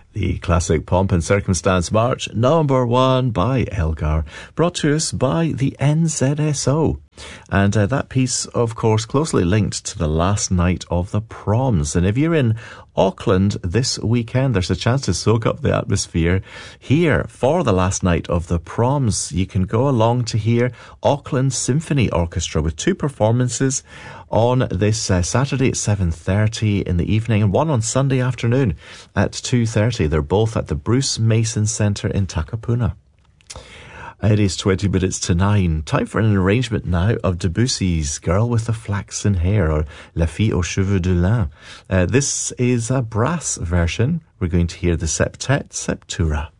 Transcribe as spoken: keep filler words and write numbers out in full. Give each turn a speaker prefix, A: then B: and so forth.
A: The classic Pomp and Circumstance March, number one by Elgar, brought to us by the N Z S O. And uh, that piece, of course, closely linked to the last night of the proms. And if you're in Auckland this weekend, there's a chance to soak up the atmosphere here for the last night of the proms. You can go along to hear Auckland Symphony Orchestra with two performances on this uh, Saturday at seven thirty in the evening and one on Sunday afternoon at two thirty. They're both at the Bruce Mason Centre in Takapuna. It is twenty minutes to nine. Time for an arrangement now of Debussy's Girl with the Flaxen Hair, or La Fille aux Cheveux de Lin. Uh, this is a brass version. We're going to hear the Septet Septura.